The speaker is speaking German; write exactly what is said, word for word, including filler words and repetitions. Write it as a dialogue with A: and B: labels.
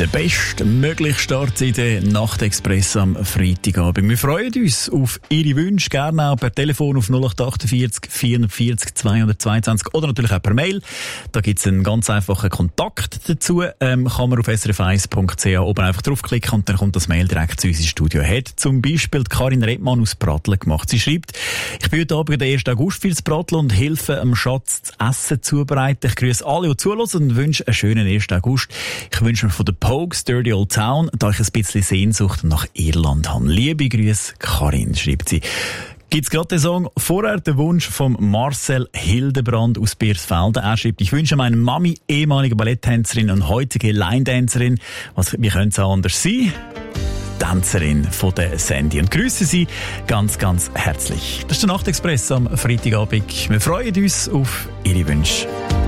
A: Der bestmögliche Start in der Nachtexpress am Freitagabend. Wir freuen uns auf Ihre Wünsche, gerne auch per Telefon auf null acht achtundvierzig vierundvierzig zweihundertzweiundzwanzig oder natürlich auch per Mail. Da gibt es einen ganz einfachen Kontakt dazu. Ähm, kann man auf s r f eins punkt c h oben einfach draufklicken und dann kommt das Mail direkt zu uns ins Studio. Hat zum Beispiel Karin Redmann aus Pratteln gemacht. Sie schreibt: Ich bin heute Abend den ersten August für das Pratteln und helfe am Schatz das Essen zubereiten. Ich grüße alle, die zuhören und wünsche einen schönen ersten August. Ich wünsche mir von der Pogues Dirty Old Town, da ich ein bisschen Sehnsucht nach Irland habe. Liebe Grüße, Karin, schreibt sie. Gibt's gerade den Song vorher, den Wunsch von Marcel Hildebrand aus Biersfelden. Er schreibt: Ich wünsche meiner Mami, ehemalige Balletttänzerin und heutige Line-Dancerin, was, wie könnte es auch anders sein? Tänzerin von der Sandy. Und grüße Sie ganz, ganz herzlich. Das ist der Nachtexpress am Freitagabend. Wir freuen uns auf Ihre Wünsche.